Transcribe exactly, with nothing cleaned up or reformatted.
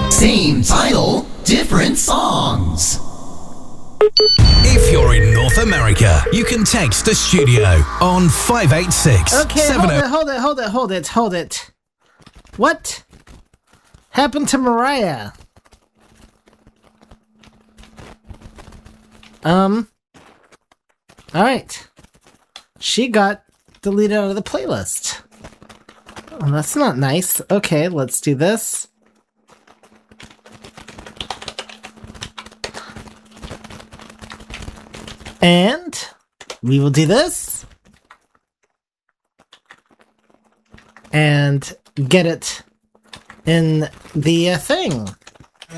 Same title, different songs. If you're in North America, you can text the studio on five eight six. Okay, hold it, hold it, hold it, hold it, hold it. What happened to Mariah? Um, alright. She got deleted out of the playlist. Oh, that's not nice. Okay, let's do this. And we will do this. And get it in the uh, thing.